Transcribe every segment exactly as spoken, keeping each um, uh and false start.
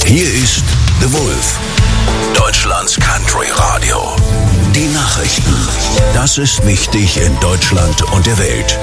Hier ist The Wolf, Deutschlands Country Radio. Die Nachrichten. Das ist wichtig in Deutschland und der Welt.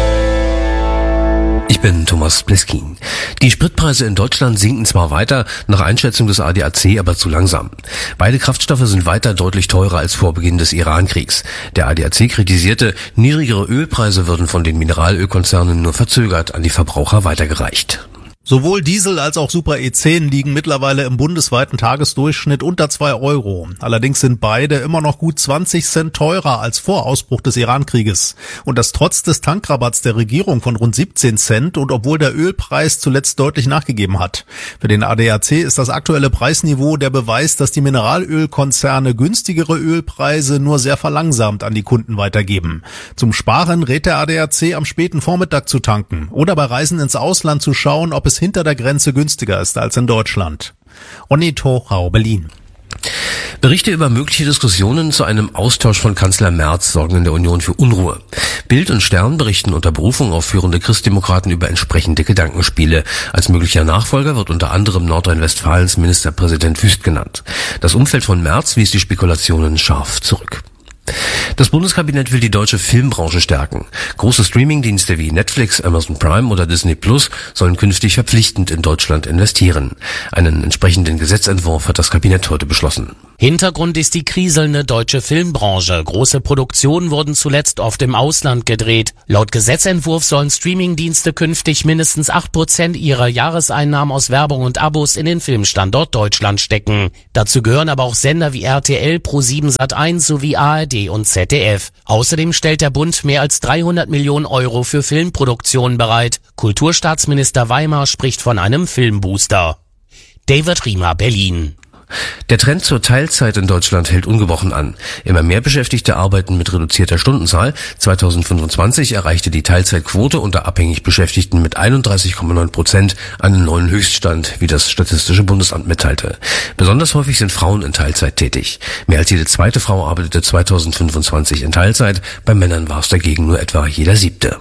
Ich bin Thomas Bliskin. Die Spritpreise in Deutschland sinken zwar weiter, nach Einschätzung des A D A C aber zu langsam. Beide Kraftstoffe sind weiter deutlich teurer als vor Beginn des Iran-Kriegs. Der A D A C kritisierte, niedrigere Ölpreise würden von den Mineralölkonzernen nur verzögert an die Verbraucher weitergereicht. Sowohl Diesel als auch Super E zehn liegen mittlerweile im bundesweiten Tagesdurchschnitt unter zwei Euro. Allerdings sind beide immer noch gut zwanzig Cent teurer als vor Ausbruch des Iran-Krieges. Und das trotz des Tankrabatts der Regierung von rund siebzehn Cent und obwohl der Ölpreis zuletzt deutlich nachgegeben hat. Für den A D A C ist das aktuelle Preisniveau der Beweis, dass die Mineralölkonzerne günstigere Ölpreise nur sehr verlangsamt an die Kunden weitergeben. Zum Sparen rät der A D A C, am späten Vormittag zu tanken oder bei Reisen ins Ausland zu schauen, ob es hinter der Grenze günstiger ist als in Deutschland. Onni Tochau, Berlin. Berichte über mögliche Diskussionen zu einem Austausch von Kanzler Merz sorgen in der Union für Unruhe. Bild und Stern berichten unter Berufung auf führende Christdemokraten über entsprechende Gedankenspiele. Als möglicher Nachfolger wird unter anderem Nordrhein-Westfalens Ministerpräsident Wüst genannt. Das Umfeld von Merz wies die Spekulationen scharf zurück. Das Bundeskabinett will die deutsche Filmbranche stärken. Große Streamingdienste wie Netflix, Amazon Prime oder Disney Plus sollen künftig verpflichtend in Deutschland investieren. Einen entsprechenden Gesetzentwurf hat das Kabinett heute beschlossen. Hintergrund ist die kriselnde deutsche Filmbranche. Große Produktionen wurden zuletzt oft im Ausland gedreht. Laut Gesetzentwurf sollen Streamingdienste künftig mindestens acht Prozent ihrer Jahreseinnahmen aus Werbung und Abos in den Filmstandort Deutschland stecken. Dazu gehören aber auch Sender wie R T L, ProSieben Sat eins sowie A R D und Z D F. Außerdem stellt der Bund mehr als dreihundert Millionen Euro für Filmproduktionen bereit. Kulturstaatsminister Weimar spricht von einem Filmbooster. David Riemer, Berlin. Der Trend zur Teilzeit in Deutschland hält ungebrochen an. Immer mehr Beschäftigte arbeiten mit reduzierter Stundenzahl. zweitausendfünfundzwanzig erreichte die Teilzeitquote unter abhängig Beschäftigten mit einunddreißig Komma neun Prozent einen neuen Höchststand, wie das Statistische Bundesamt mitteilte. Besonders häufig sind Frauen in Teilzeit tätig. Mehr als jede zweite Frau arbeitete zweitausendfünfundzwanzig in Teilzeit. Bei Männern war es dagegen nur etwa jeder siebte.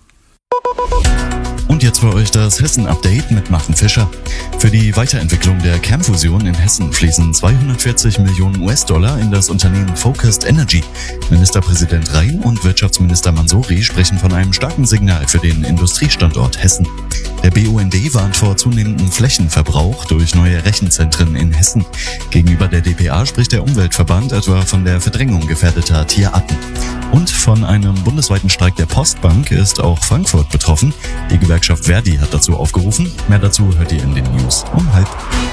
Und jetzt für euch das Hessen-Update mit Martin Fischer. Für die Weiterentwicklung der Kernfusion in Hessen fließen zweihundertvierzig Millionen U S-Dollar in das Unternehmen Focused Energy. Ministerpräsident Rhein und Wirtschaftsminister Mansouri sprechen von einem starken Signal für den Industriestandort Hessen. Der B U N D warnt vor zunehmendem Flächenverbrauch durch neue Rechenzentren in Hessen. Gegenüber der D P A spricht der Umweltverband etwa von der Verdrängung gefährdeter Tierarten. Und von einem bundesweiten Streik der Postbank ist auch Frankfurt betroffen. Die Gewerkschaft Verdi hat dazu aufgerufen. Mehr dazu hört ihr in den News um halb.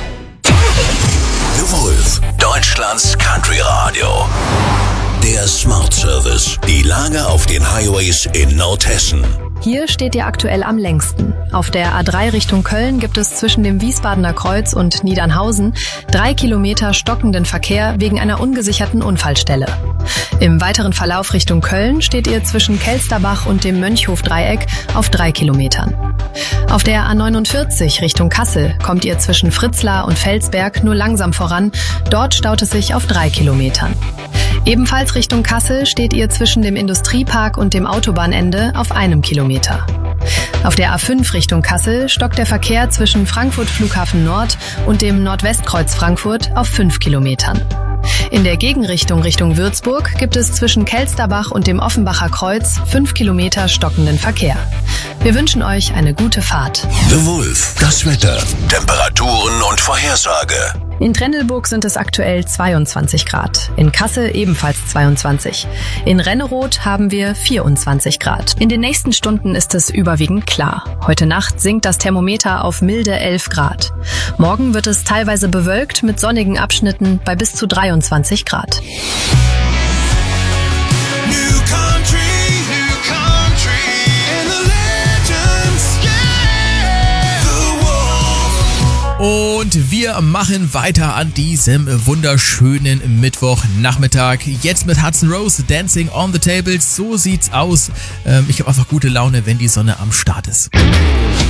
The Wolf, Deutschlands Country Radio. Der Smart Service. Die Lage auf den Highways in Nordhessen. Hier steht ihr aktuell am längsten. Auf der A drei Richtung Köln gibt es zwischen dem Wiesbadener Kreuz und Niedernhausen drei Kilometer stockenden Verkehr wegen einer ungesicherten Unfallstelle. Im weiteren Verlauf Richtung Köln steht ihr zwischen Kelsterbach und dem Mönchhof-Dreieck auf drei Kilometern. Auf der A neunundvierzig Richtung Kassel kommt ihr zwischen Fritzlar und Felsberg nur langsam voran. Dort staut es sich auf drei Kilometern. Ebenfalls Richtung Kassel steht ihr zwischen dem Industriepark und dem Autobahnende auf einem Kilometer. Auf der A fünf Richtung Kassel stockt der Verkehr zwischen Frankfurt Flughafen Nord und dem Nordwestkreuz Frankfurt auf fünf Kilometern. In der Gegenrichtung Richtung Würzburg gibt es zwischen Kelsterbach und dem Offenbacher Kreuz fünf Kilometer stockenden Verkehr. Wir wünschen euch eine gute Fahrt. The Wolf, das Wetter, Temperaturen und Vorhersage. In Trendelburg sind es aktuell zweiundzwanzig Grad. In Kassel ebenfalls zweiundzwanzig. In Renneroth haben wir vierundzwanzig Grad. In den nächsten Stunden ist es überwiegend klar. Heute Nacht sinkt das Thermometer auf milde elf Grad. Morgen wird es teilweise bewölkt mit sonnigen Abschnitten bei bis zu dreiundzwanzig Grad. Und wir machen weiter an diesem wunderschönen Mittwochnachmittag. Jetzt mit Hudson Rose, Dancing on the Tables. So sieht's aus. Ich habe einfach gute Laune, wenn die Sonne am Start ist.